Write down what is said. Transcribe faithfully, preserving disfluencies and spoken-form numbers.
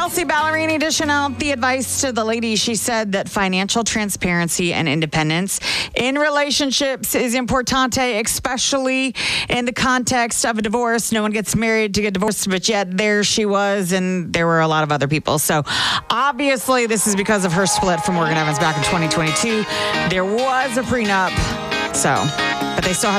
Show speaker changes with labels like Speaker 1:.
Speaker 1: Kelsey Ballerini dishing out the advice to the lady. She said that financial transparency and independence in relationships is importante, especially in the context of a divorce. No one gets married to get divorced, but yet there she was, and there were a lot of other people. So obviously this is because of her split from Morgan Evans back in twenty twenty-two. There was a prenup, so, but they still have